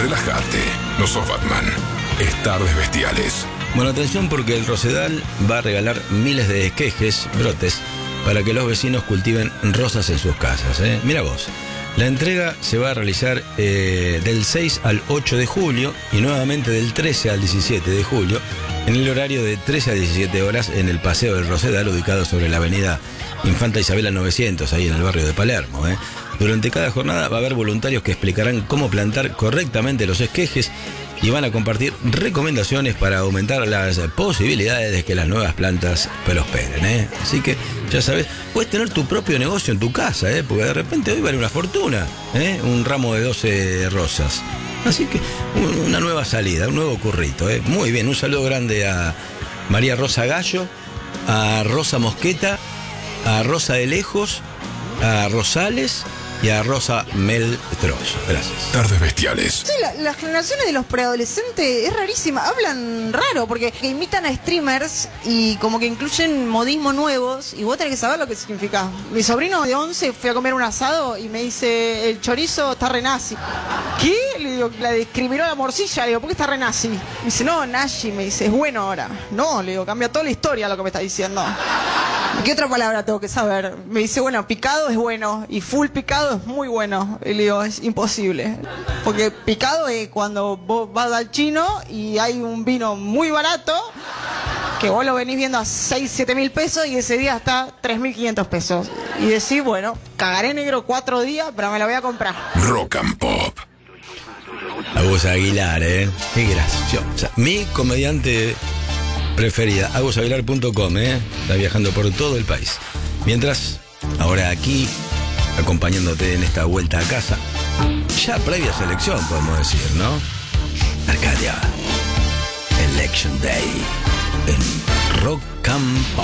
Relájate, no sos Batman. Es Tardes Bestiales. Bueno, atención porque el Rosedal va a regalar miles de esquejes, brotes, para que los vecinos cultiven rosas en sus casas. Mira vos, la entrega se va a realizar del 6 al 8 de julio y nuevamente del 13 al 17 de julio en el horario de 13 a 17 horas en el Paseo del Rosedal, ubicado sobre la avenida Infanta Isabela 900, ahí en el barrio de Palermo. Durante cada jornada va a haber voluntarios que explicarán cómo plantar correctamente los esquejes y van a compartir recomendaciones para aumentar las posibilidades de que las nuevas plantas prosperen. Así que, ya sabes, puedes tener tu propio negocio en tu casa, porque de repente hoy vale una fortuna, un ramo de 12 rosas. Así que, una nueva salida, un nuevo currito. Muy bien, un saludo grande a María Rosa Gallo, a Rosa Mosqueta, a Rosa de Lejos, a Rosales y a Rosa Meltroso. Gracias. Tardes Bestiales. Sí, las generaciones de los preadolescentes es rarísima. Hablan raro porque imitan a streamers y como que incluyen modismos nuevos y vos tenés que saber lo que significa. Mi sobrino de 11 fue a comer un asado y me dice, el chorizo está re nazi. ¿Qué? Le digo, la discriminó la morcilla. Le digo, ¿por qué está re nazi? Me dice, no, nazi. Me dice, es bueno ahora. No, le digo, cambia toda la historia lo que me está diciendo. ¿Qué otra palabra tengo que saber? Me dice, bueno, picado es bueno y full picado es muy bueno. Y le digo, es imposible. Porque picado es cuando vos vas al chino y hay un vino muy barato que vos lo venís viendo a 6-7 mil pesos y ese día está 3.500 pesos. Y decís, bueno, cagaré negro 4 días, pero me la voy a comprar. Rock and Pop. Agus Aguilar, qué graciosa. Mi comediante preferida, agusaguilar.com, está viajando por todo el país. Mientras, ahora aquí, acompañándote en esta vuelta a casa, ya previa selección, podemos decir, ¿no? Arcadia, Election Day, en Rock and Pop.